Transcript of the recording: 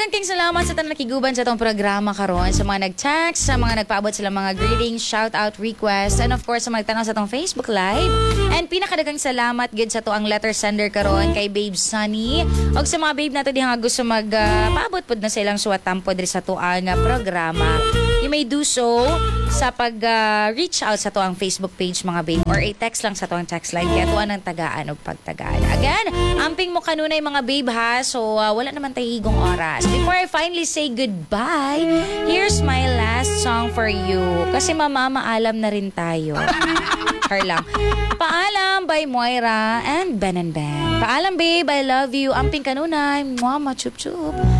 Daghang salamat sa tanang nakiguban sa itong programa karon, sa mga nag-text, sa mga nagpaabot sila mga greetings, shout-out, request, and of course sa mga nagtanong sa itong Facebook Live. And pinakadaghang salamat gid sa to ang letter sender karon kay Babe Sunny og sa mga babe nato diha nga gusto magpaabot pod na sa ilang suwatampo diri sa to ang programa. You may do so sa pag-reach out sa to ang Facebook page mga babe or i-text lang sa to ang text line kaya tuwan ang tagaan o pagtagaan. Again, amping mo kanunay mga babe ha, so wala naman tayo higong oras. Before I finally say goodbye, here's my last song for you kasi mamamaalam na rin tayo. Her lang. Paalam by Moira and Ben and Ben. Paalam babe, I love you. Amping kanunay. Mwah, chup chup.